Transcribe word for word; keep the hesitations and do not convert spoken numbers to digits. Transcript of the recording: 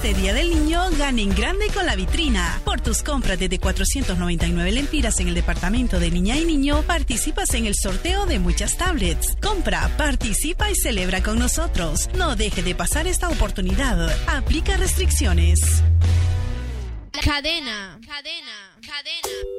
Este Día del Niño, gana en grande con la vitrina. Por tus compras desde cuatrocientos noventa y nueve lempiras en el departamento de niña y niño, participas en el sorteo de muchas tablets. Compra, participa y celebra con nosotros. No deje de pasar esta oportunidad. Aplica restricciones. Cadena, cadena, cadena.